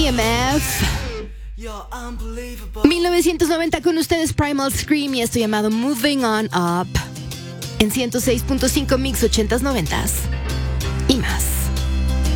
IMF. 1990 con ustedes, Primal Scream y esto llamado Moving On Up. En 106.5 Mix 80s 90s.